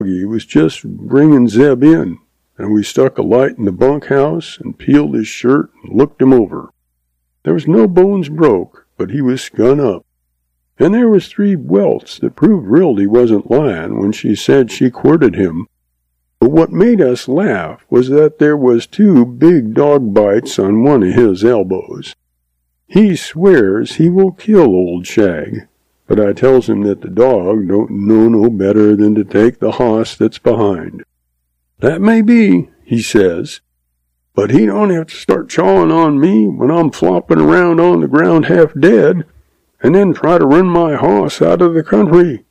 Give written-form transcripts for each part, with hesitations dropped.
He was just bringing Zeb in, and we stuck a light in the bunkhouse and peeled his shirt and looked him over. There was no bones broke, but he was skun up. And there was 3 welts that proved Rildy wasn't lying when she said she courted him. But what made us laugh was that there was 2 big dog bites on one of his elbows. He swears he will kill old Shag, but I tells him that the dog don't know no better than to take the hoss that's behind. That may be, he says, but he don't have to start chawing on me when I'm flopping around on the ground half dead, and then try to run my hoss out of the country.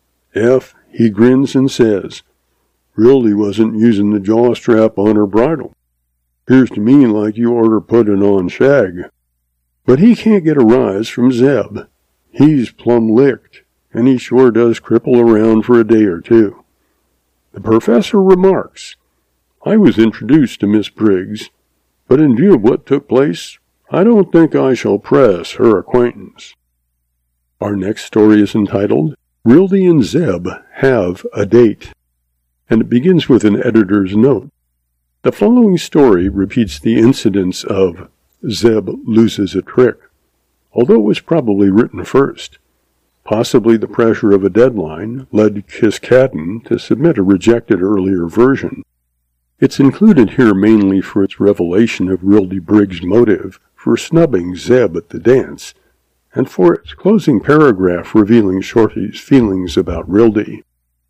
He grins and says, Rildy wasn't using the jaw strap on her bridle. 'Pears to me like you orter put it on Shag. But he can't get a rise from Zeb. He's plumb licked, and he sure does cripple around for a day or 2. The professor remarks, I was introduced to Miss Briggs, but in view of what took place, I don't think I shall press her acquaintance. Our next story is entitled, Rildy and Zeb Have a Date, and it begins with an editor's note. The following story repeats the incidents of Zeb Loses a Trick, although it was probably written first. Possibly the pressure of a deadline led Kiskaddon to submit a rejected earlier version. It's included here mainly for its revelation of Rildy Briggs' motive for snubbing Zeb at the dance, and for its closing paragraph revealing Shorty's feelings about Rildy.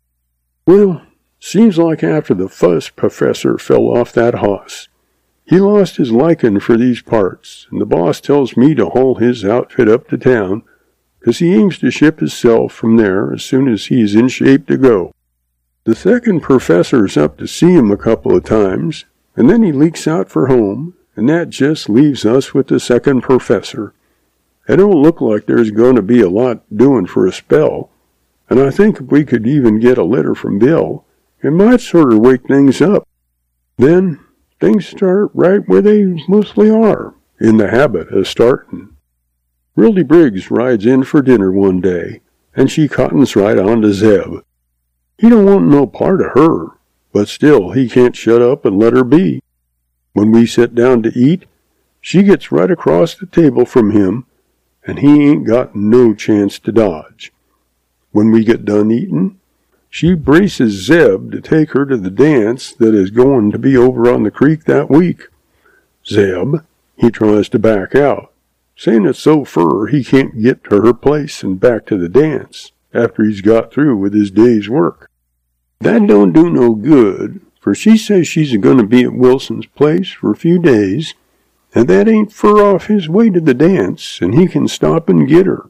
Well, seems like after the fuss professor fell off that hoss, he lost his liking for these parts, and the boss tells me to haul his outfit up to town, 'cause he aims to ship himself from there as soon as he's in shape to go. The second professor's up to see him a couple of times, and then he leaks out for home, and that just leaves us with the second professor. It don't look like there's going to be a lot doing for a spell, and I think if we could even get a letter from Bill, it might sort of wake things up. Then things start right where they mostly are, in the habit of starting. Rildy Briggs rides in for dinner one day, and she cottons right on to Zeb. He don't want no part of her, but still he can't shut up and let her be. When we sit down to eat, she gets right across the table from him, and he ain't got no chance to dodge. When we get done eating, she braces Zeb to take her to the dance that is going to be over on the creek that week. Zeb, he tries to back out, saying it's so fur he can't get to her place and back to the dance after he's got through with his day's work. That don't do no good, for she says she's going to be at Wilson's place for a few days, and that ain't fur off his way to the dance, and he can stop and get her.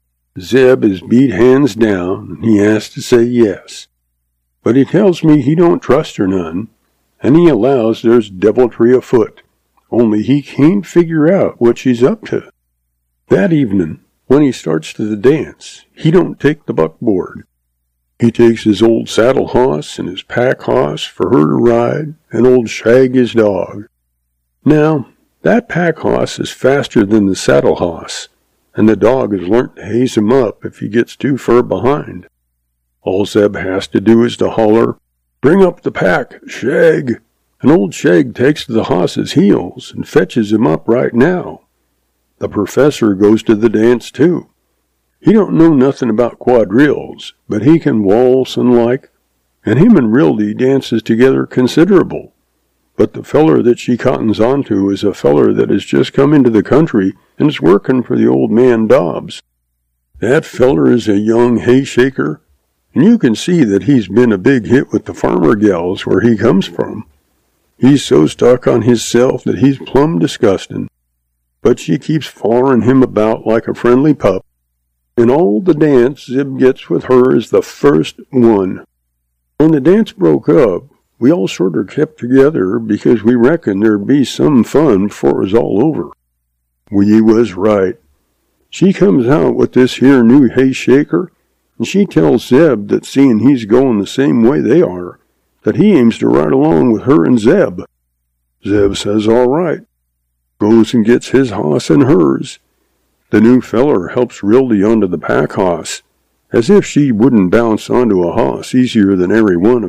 Zeb is beat hands down, and he has to say yes. But he tells me he don't trust her none, and he allows there's deviltry afoot, only he can't figure out what she's up to. That evening, when he starts to the dance, he don't take the buckboard. He takes his old saddle hoss and his pack hoss for her to ride, and old Shag his dog. Now, that pack hoss is faster than the saddle hoss, and the dog has learnt to haze him up if he gets too far behind. All Zeb has to do is to holler, "Bring up the pack, Shag," and old Shag takes to the hoss's heels and fetches him up right now. The professor goes to the dance too. He don't know nothing about quadrilles, but he can waltz and like, and him and Rildy dances together considerable. But the feller that she cottons onto is a feller that has just come into the country and is working for the old man Dobbs. That feller is a young hayshaker, and you can see that he's been a big hit with the farmer gals where he comes from. He's so stuck on hisself that he's plumb disgusting. But she keeps follering him about like a friendly pup, and all the dance Zeb gets with her is the first one. When the dance broke up, we all sort of kept together because we reckoned there'd be some fun before it was all over. We was right. She comes out with this here new hayshaker, and she tells Zeb that seeing he's going the same way they are, that he aims to ride along with her and Zeb. Zeb says all right, goes and gets his hoss and hers. The new feller helps Rildy onto the pack hoss, as if she wouldn't bounce onto a hoss easier than every one